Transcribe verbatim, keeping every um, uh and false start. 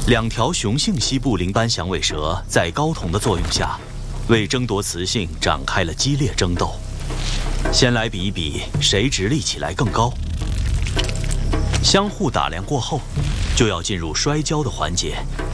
两条雄性西部灵斑响尾蛇在睾酮的作用下，为争夺雌性展开了激烈争斗。先来比一比谁直立起来更高。相互打量过后，就要进入摔跤的环节。